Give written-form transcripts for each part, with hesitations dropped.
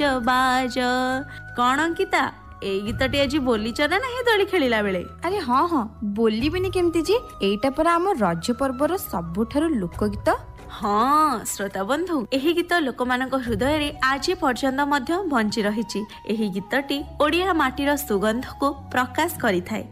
बाज कौन अंकिता ए गीतटी आज बोलीच ना नहीं दोली खेलिला बेले? अरे हाँ हाँ बोलिबिनी केमती जी, एटा परा आम रज पर्वर सबुठारु लोकगीत। हाँ श्रोता बंधु, एही गीत लोकमानक हृदय रे आज पर्यंत मध्य बंची रहिछि। एही गीतटी ओडिया माटीर सुगंध को प्रकाश करिथाय।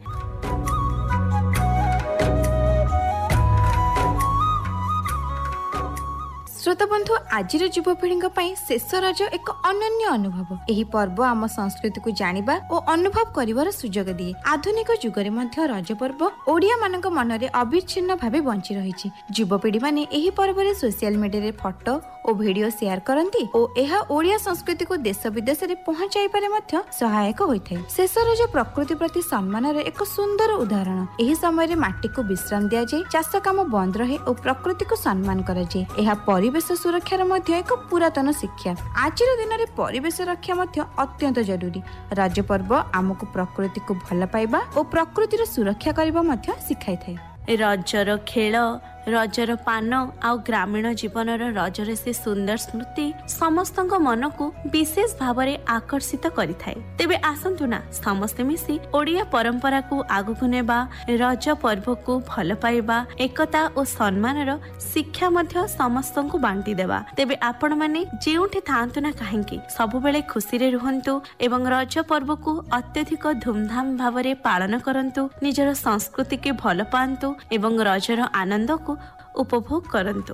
श्रोता बंधु, आज युवपीढ़ी शेष रज एक अनन्य अनुभव। यही पर्व आम संस्कृति को जानिबा और अनुभव करिवार सुजोग दिए। आधुनिक जुगरे मध्य रज पर्व ओडिया मानक मनरे अविच्छिन्न भावे बंची रहिछि। युवपीढ़ी माने एही पर्व रे सोशल मीडिया रे फोटो और वीडियो शेयर करंती और एहा ओडिया संस्कृति को देश विदेश रे पहुंचाई पारे मध्य सहायक होइथाय। शेष रज प्रकृति प्रति सम्मान रे एक सुंदर उदाहरण। एही समय रे माटी को विश्राम दिया जाय, चाष काम बंद रहे और प्रकृति को सम्मान करा जाय। एहा परिवेश सुरक्षार मध्य एक पुरातन शिक्षा। आज दिन में परिवेश रक्षा मध्य अत्यंत जरूरी। रज पर्व आमको प्रकृति को भल पाइबा और प्रकृतिर सुरक्षा करबा मध्य सिखाई थाए। रजर खेल, रजर पान आ ग्रामीण जीवनर रजर से सुंदर स्मृति समस्त मन को विशेष भाव में आकर्षित करिथाए। तेबे आसंतु ना समस्ते मिसी ओडिया परंपरा को आगु नेबा, रज पर्व को भल पाइबा, एकता और सम्मानर शिक्षा मध्य समस्त को बांटी देबा। तेबे आपण माने जेउठे थांतु ना काहेकि सब बेले खुशी रे रहंतु एवं रज पर्व को अत्यधिक धूमधाम भाव में पालन करंतु, निजर संस्कृति के भल पांतु एवं रजर आनंद को उपभोग करंतु।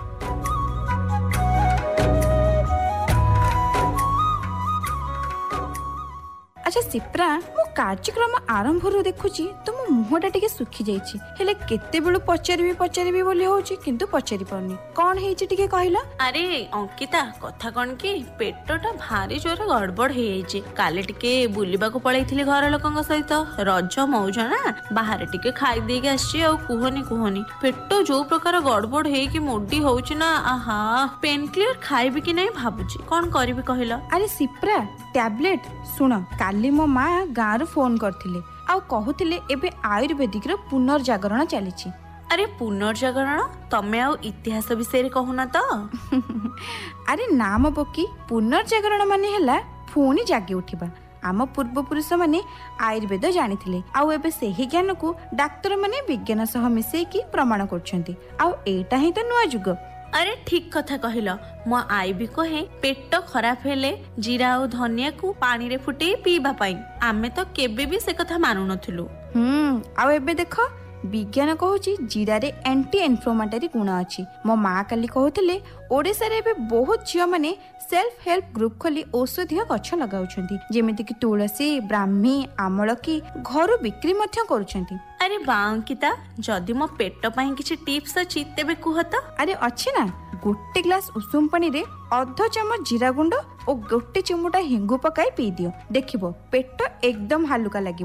अच्छा सिप्रा, मो कार्यक्रम आरंभ रु देखुची तो मो मुहटा टिके सुखी जाईची, हेले केते बेलु पचारिबी बोली होची किंतु पचारि पाउनी। कोन हेची टिके कहिला? अरे अंकिता, कथा कोन की पेटटा भारी जोर गड़बड़ हे जाईची। काले टिके बुलिबा को पळैथिली घर लोकंग सहित, रज मौज ना बाहर टिके खाई देके आछि। आ कुहनी पेट जो प्रकार गड़बड़ हे कि मोडी होउची ना, आहा पेन क्लियर खाइबी कि नै भाबुची। कोन करबी कहिला? अरे सिप्रा, टैबलेट सुन, काली मो माँ गाँव फोन करथिले आ कहूथिले एबे आयुर्वेदिक रो पुनर्जागरण चलीछि। अरे पुनर्जागरण? तमे आ इतिहास विषय रे कहूना तो? अरे नाम बकी पुनर्जागरण माने हला पुणी जागी उठिबा। आम पूर्वपुरुष माने आयुर्वेद जानिथिले आ एबे सेही ज्ञान को डाक्टर माने विज्ञान सह मिसेई की प्रमाण करछंती। आ एटा ही तो नुआ जुग। अरे ठीक कथा कहिला। मो आई भी कहे पेट खराब हेले जीरा और धनिया को पानी रे फुटे पीबा पाई। आमे तो केबे भी से कथा मानु नथिलु। आ एबे देखो विज्ञान कहूची जीरा रे एंटी इन्फ्लेमेटरी गुण अछि। मो माँ काली कहूथिले ओडिसा रे एबे बहुत झियो माने सेल्फ हेल्प ग्रुप खोली औषधीय गछ लगाउछंती, जेमिति कि तुलसी, ब्राह्मी, आमलकी घरु बिक्री मध्य करूछंती। अरे बांकिता, जदि मो पेट पई किछि टिप्स अछि तेबे कुह त। अरे अछि ना, गोटे ग्लास उषुम पानी रे अध चमच जीरा गुंड और गोटे चिमुटा हिंगु पकाई पी दियो, देखिबो पेट एकदम हालुका लागि।